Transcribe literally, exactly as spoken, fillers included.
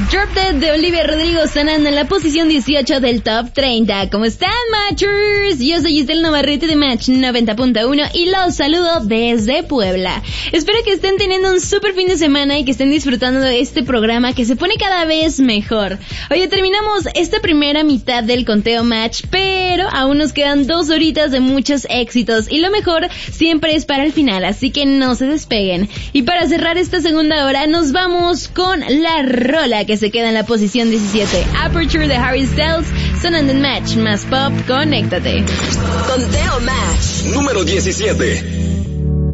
Drop Dead de Olivia Rodrigo sonando en la posición dieciocho del Top treinta. ¿Cómo están, Matchers? Yo soy Giselle Navarrete de Match noventa punto uno y los saludo desde Puebla. Espero que estén teniendo un super fin de semana y que estén disfrutando de este programa que se pone cada vez mejor. Oye, terminamos esta primera mitad del conteo Match, pero aún nos quedan dos horitas de muchos éxitos y lo mejor siempre es para el final, así que no se despeguen. Y para cerrar esta segunda hora nos vamos con la rola que se queda en la posición diecisiete. Aperture de Harry Styles, sonando en Match más Pop. Conéctate. Conteo Match número diecisiete.